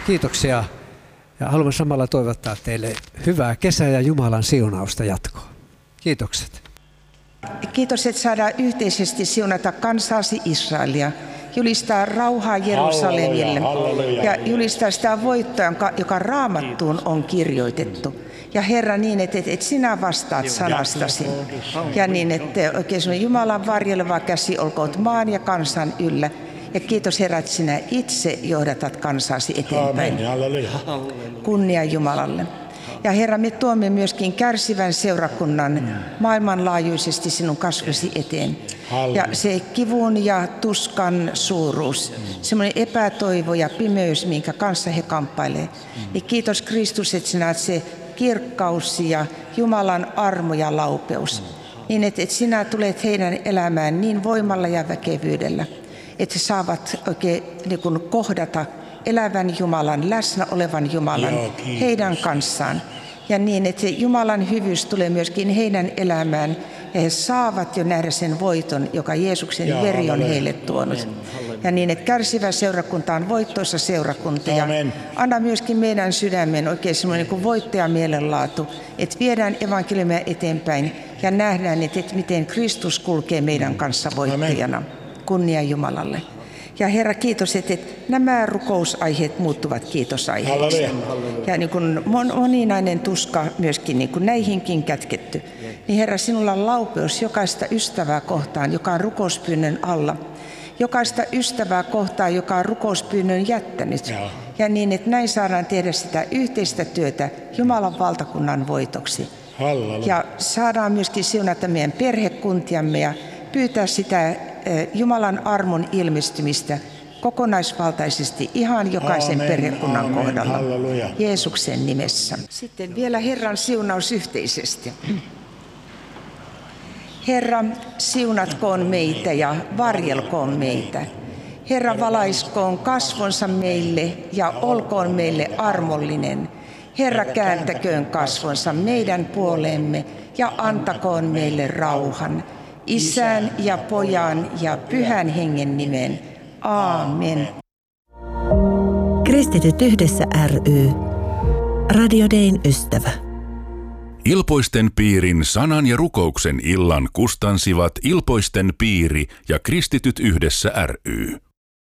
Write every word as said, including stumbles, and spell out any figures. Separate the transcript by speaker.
Speaker 1: kiitoksia ja haluan samalla toivottaa teille hyvää kesää ja Jumalan siunausta jatkoa. Kiitokset.
Speaker 2: Kiitos, että saadaan yhteisesti siunata kansaasi Israelia, julistaa rauhaa Jerusalemille ja julistaa sitä voittoa, joka Raamattuun on kirjoitettu. Ja Herra, niin, että, että sinä vastaat sanastasi. Ja niin, että oikein sinun Jumalan varjeleva käsi olkoot maan ja kansan yllä. Ja kiitos Herra, että sinä itse johdatat kansaasi eteenpäin. Kunnia Jumalalle. Ja Herra, me tuomme myöskin kärsivän seurakunnan maailmanlaajuisesti sinun kasvosi eteen. Ja se kivun ja tuskan suuruus, semmoinen epätoivo ja pimeys, minkä kanssa he kamppailee. Niin kiitos Kristus, että sinä olet se kirkkaus ja Jumalan armo ja laupeus. Niin, että, että sinä tulet heidän elämään niin voimalla ja väkevyydellä, että he saavat oikein niin kuin kohdata elävän Jumalan, läsnä olevan Jumalan heidän kanssaan. Ja niin, että se Jumalan hyvyys tulee myöskin heidän elämään ja he saavat jo nähdä sen voiton, joka Jeesuksen ja, veri on heille tuonut. Amen. Ja niin, että kärsivä seurakunta on voittoisa seurakunta. Ja anna myöskin meidän sydämen oikein semmoinen niin kuin voittajamielenlaatu, että viedään evankeliumia eteenpäin ja nähdään, että, että miten Kristus kulkee meidän kanssa voittajana. Amen. Kunnia Jumalalle. Ja Herra, kiitos, että nämä rukousaiheet muuttuvat kiitosaiheiksi. Ja niin kuin moninainen tuska myöskin niin kuin näihinkin kätketty. Niin Herra, sinulla on laupeus jokaista ystävää kohtaan, joka on rukouspyynnön alla. Jokaista ystävää kohtaan, joka on rukouspyynnön jättänyt. Ja niin, että näin saadaan tehdä sitä yhteistä työtä Jumalan valtakunnan voitoksi. Ja saadaan myöskin siunata meidän perhekuntiamme ja pyytää sitä Jumalan armon ilmestymistä kokonaisvaltaisesti ihan jokaisen Amen, perhekunnan Amen, kohdalla. Halleluja. Jeesuksen nimessä. Sitten vielä Herran siunaus yhteisesti. Herra, siunatkoon meitä ja varjelkoon meitä. Herra, valaiskoon kasvonsa meille ja olkoon meille armollinen. Herra, kääntäköön kasvonsa meidän puoleemme ja antakoon meille rauhan. Isän ja Pojan ja Pyhän Hengen nimen. Aamen.
Speaker 3: Kristityt yhdessä ry. Radio Dayn ystävä.
Speaker 4: Ilpoisten piirin sanan ja rukouksen illan kustansivat Ilpoisten piiri ja Kristityt yhdessä ry.